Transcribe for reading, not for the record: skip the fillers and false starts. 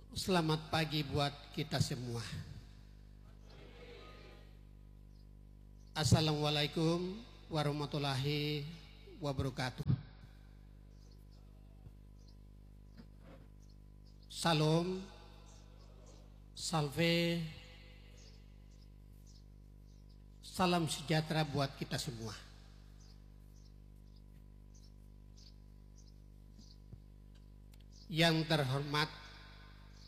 Selamat pagi buat kita semua. Assalamualaikum warahmatullahi wabarakatuh. Salam, salve, salam sejahtera buat kita semua. Yang terhormat